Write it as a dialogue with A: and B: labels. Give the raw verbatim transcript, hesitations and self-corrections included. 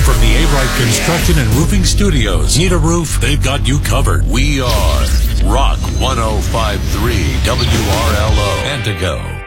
A: from the A-Wright Construction and Roofing Studios. Need a roof? They've got you covered. We are Rock one oh five point three W R L O, Antigo.